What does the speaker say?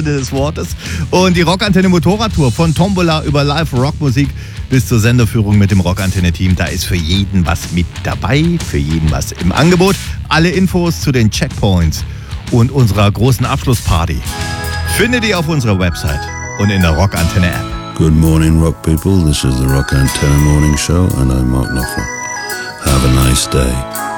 Sinne des Wortes. Und die Rockantenne Motorradtour von Tombola über Live-Rockmusik bis zur Senderführung mit dem Rockantenne-Team. Da ist für jeden was mit dabei, für jeden was im Angebot. Alle Infos zu den Checkpoints und unserer großen Abschlussparty findet ihr auf unserer Website und in der Rockantenne-App. Good morning, rock people. This is the Rock Antenna Morning Show, and I'm Mark Knopfler. Have a nice day.